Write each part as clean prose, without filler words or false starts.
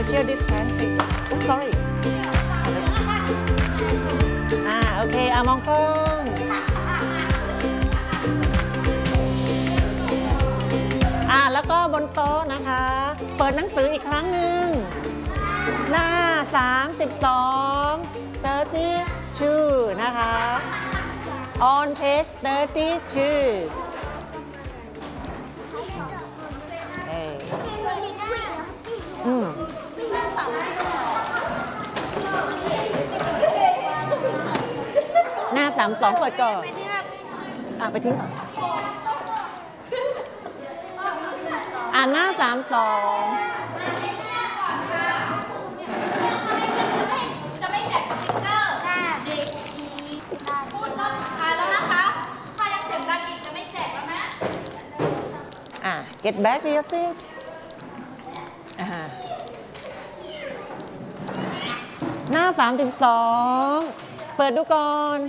tear this pantry oh sorry โอเคมองกล้องแล้วก็บนโต๊ะนะคะเปิดหนังสืออีกครั้งหนึ่งหน้า32 32นะคะ on page 32หน้า32เปิดก่อนไปทิ้งก่อนหน้า32 จะไม่แจกสติ๊กเกอร์พูดรอบสุดท้ายแล้วนะคะถ้ายังเสียงดังอีกจะไม่แจกแล้วนะ get back to your seat หน้า32เปิดดูก่อน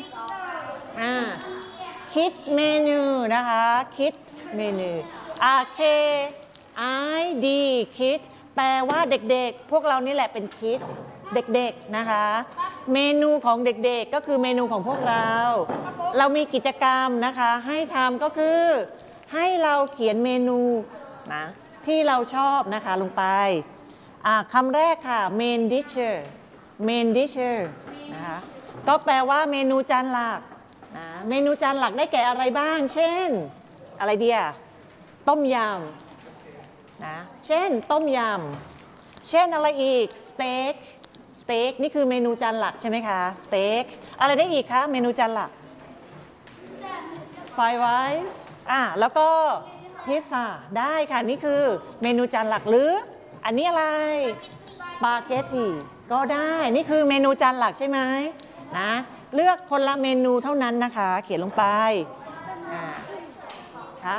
คิดเมนูนะคะคิดเมนูK I D Kids แปลว่าเด็กๆพวกเรานี่แหละเป็น Kids เด็กๆนะคะเมนูของเด็กๆก็คือเมนูของพวกเรามีกิจกรรมนะคะให้ทำก็คือให้เราเขียนเมนูนะที่เราชอบนะคะลงไปคำแรกค่ะ main disher นะคะก็แปลว่าเมนูจานหลักนะเมนูจานหลักได้แก่อะไรบ้างเช่นอะไรเดียต้มยำนะเช่นต้มยำเช่นอะไรอีกสเต็กนี่คือเมนูจานหลักใช่ไหมคะสเต็กอะไรได้อีกคะเมนูจานหลักfried riceแล้วก็พิซซ่าได้ค่ะนี่คือเมนูจานหลักหรืออันนี้อะไรสปาเกตตีก็ได้นี่คือเมนูจานหลักใช่ไหมนะเลือกคนละเมนูเท่านั้นนะคะเขียนลงไปค่ะ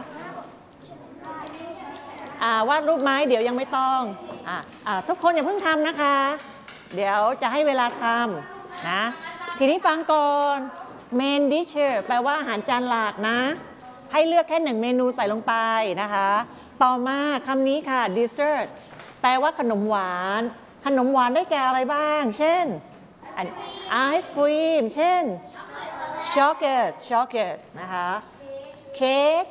วาดรูปไม้เดี๋ยวยังไม่ต้องทุกคนอย่าเพิ่งทำนะคะเดี๋ยวจะให้เวลาทำนะทีนี้ฟังก่อน main disher แปลว่าอาหารจานหลักนะให้เลือกแค่1เมนูใส่ลงไปนะคะต่อมาคำนี้ค่ะ dessert แปลว่าขนมหวานขนมหวานได้แก่อะไรบ้างเช่นไอศครีมเช่นช็อกโกแลตนะคะเค้ก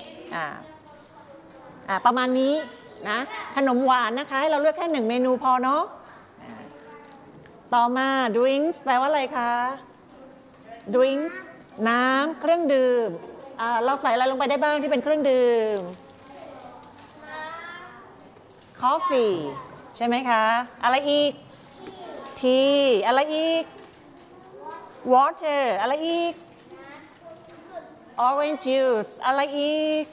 ประมาณนี้นะขนมหวานนะคะเราเลือกแค่1เมนูพอเนาะต่อมา drinks แปลว่าอะไรคะ drinks น้ำเครื่องดื่มเราใส่อะไรลงไปได้บ้างที่เป็นเครื่องดื่ม coffee ใช่ไหมคะอะไรอีก tea อะไรอีก water อะไรอีก orange juice อะไรอีก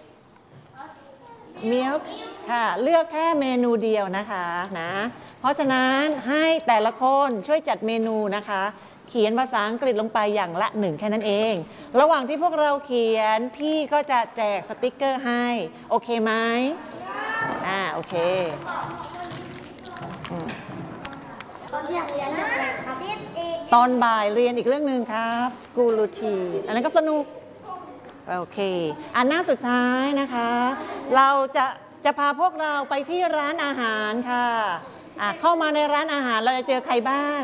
milk ค่ะเลือกแค่เมนูเดียวนะคะนะเพราะฉะนั้นให้แต่ละคนช่วยจัดเมนูนะคะเขียนภาษาอังกฤษลงไปอย่างละ1แค่นั้นเองระหว่างที่พวกเราเขียนพี่ก็จะแจกสติกเกอร์ให้โอเคไหมโอเคตอนบ่ายเรียนอีกเรื่องหนึ่งครับ school routine อันนั้นก็สนุกโอเคหน้าสุดท้ายนะคะเราจะพาพวกเราไปที่ร้านอาหารค่ะเข้ามาในร้านอาหารเราจะเจอใครบ้าง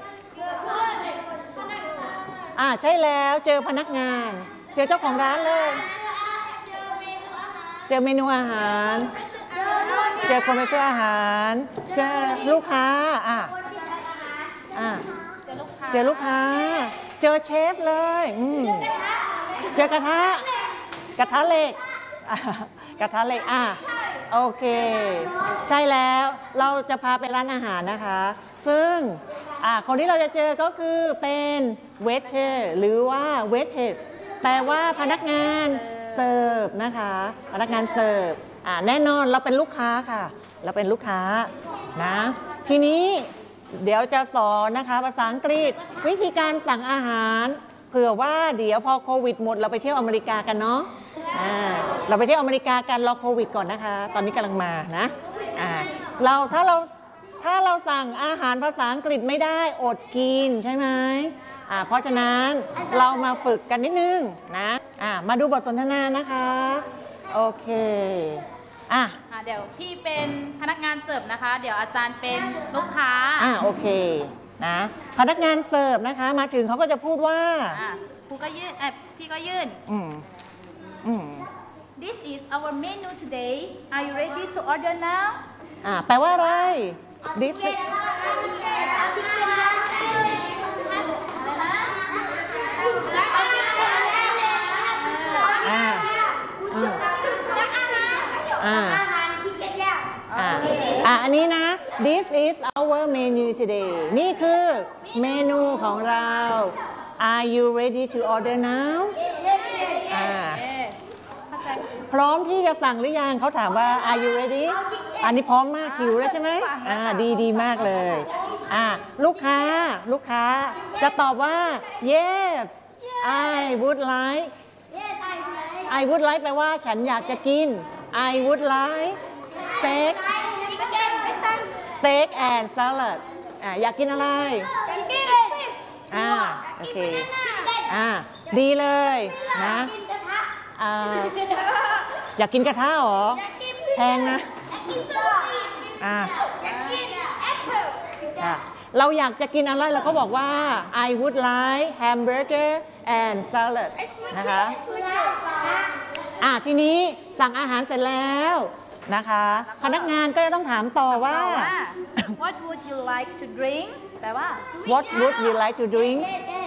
ใช่แล้วเจอพนักงานเจอเจ้าของร้านเลยเจอเมนูอาหารเจอคนไปซื้ออาหารเจอลูกค้าเจอลูกค้าเจอเชฟเลยเจอกระทะเหล็กกระทะเหล็กโอเคใช่แล้วเราจะพาไปร้านอาหารนะคะซึ่งคนที่เราจะเจอก็คือเป็น waiter หรือว่า waitress แปลว่าพนักงานเสิร์ฟนะคะพนักงานเสิร์ฟแน่นอนเราเป็นลูกค้าค่ะเราเป็นลูกค้านะทีนี้เดี๋ยวจะสอนนะคะภาษาอังกฤษวิธีการสั่งอาหารเผื่อว่าเดี๋ยวพอโควิดหมดเราไปเที่ยวอเมริกากันเนาะเราไปเที่ยวอเมริกากันรอโควิดก่อนนะคะตอนนี้กำลังมานะถ้าเราสั่งอาหารภาษาอังกฤษไม่ได้อดกินใช่ไหมเพราะฉะนั้นเรามาฝึกกันนิดนึงนะมาดูบทสนทนานะคะโอเคอ่ะเดี๋ยวพี่เป็นพนักงานเสิร์ฟนะคะ เดี๋ยวอาจารย์เป็นลูกค้าโอเคนะพนักงานเสิร์ฟนะคะมาถึงเขาก็จะพูดว่าครูก็ยื่นพี่ก็ยื่นอืมอืม This is our menu today. Are you ready to order now? แปลว่าอะไร this อ่าอันนี้นะ this is our menu today นี่คือเมนูของเรา Are you ready to order now พร้อมที่จะสั่งหรือยังเขาถามว่า Are you ready อันนี้พร้อมมากหิวแล้วใช่ไหมดีมากเลยลูกค้าจะตอบว่า yes I would like I would like แปลว่าฉันอยากจะกิน I would like steak and salad อยากกินอะไรโอเคดีเลยนะอยากกินกระทะเหรอแพงนะเราอยากจะกินอะไรเราก็บอกว่า I would like hamburger and salad นะคะทีนี้สั่งอาหารเสร็จแล้วนะคะพนักงานก็จะต้องถามต่อว่า What would you like to drink แปลว่า What would you like to drink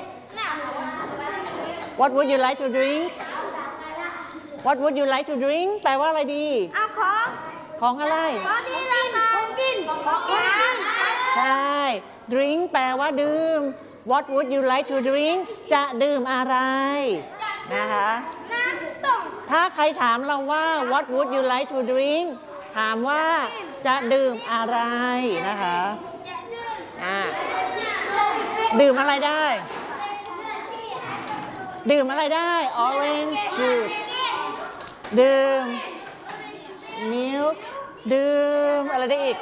What would you like to drink What would you like to drink แปลว่าอะไรดีของอะไรใช่ drink แปลว่าดื่ม What would you like to drink จะดื่มอะไรนะคะถ้าใครถามเราว่า What would you like to drink ถามว่าจะดื่มอะไรนะคะดื่มอะไรได้orange juice ดื่ม milk ดื่มอะไรได้อีก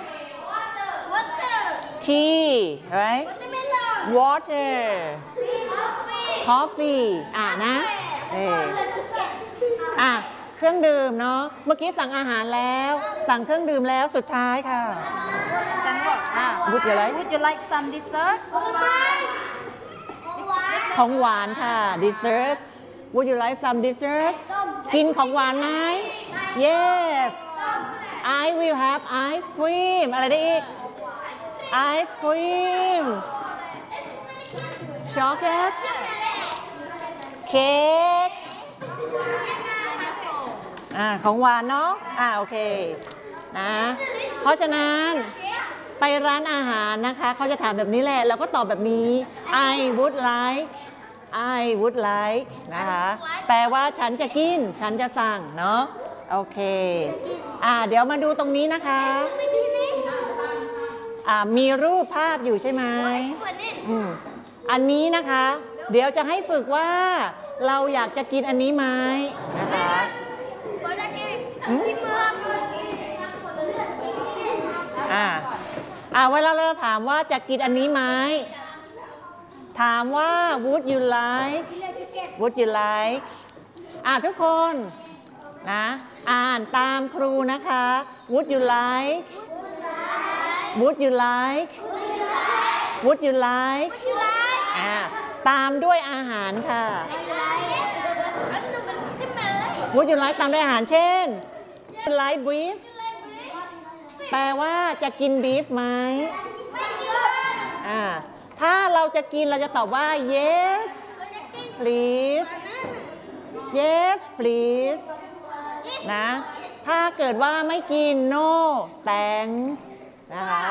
tea right water coffeeนะเครื่องดื่มเนาะเมื่อกี้สั่งอาหารแล้วสั่งเครื่องดื่มแล้วสุดท้ายค่ะจันบอก Would you like some dessert ของหวานค่ะ dessert Would you like some dessert กินของหวานไหม Yes I will have ice cream อะไรได้อีก ice cream chocolate cake ของหวานเนาะโอเคนะเพราะฉะนั้นไปร้านอาหารนะคะเขาจะถามแบบนี้แหละเราก็ตอบแบบนี้ I would like นะคะแปลว่าฉันจะกินฉันจะสั่งเนาะโอเคเดี๋ยวมาดูตรงนี้นะคะมีรูปภาพอยู่ใช่ไหมอันนี้นะคะเดี๋ยวจะให้ฝึกว่าเราอยากจะกินอันนี้ไหมนะคะเวลาเราถามว่าจะกินอันนี้ไหมถามว่า would you like ทุกคนนะอ่านตามครูนะคะ would you like ตามด้วยอาหารค่ะ Would you like ตามด้วยอาหารเช่น Would you like beef แปลว่าจะกิน beef ไหมถ้าเราจะกินเราจะตอบว่า yes please นะถ้าเกิดว่าไม่กิน no thanks นะคะ